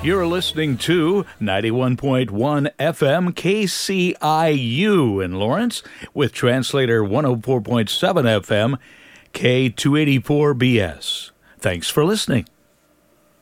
You're listening to 91.1 FM KCIU in Lawrence with translator 104.7 FM K284BS. Thanks for listening.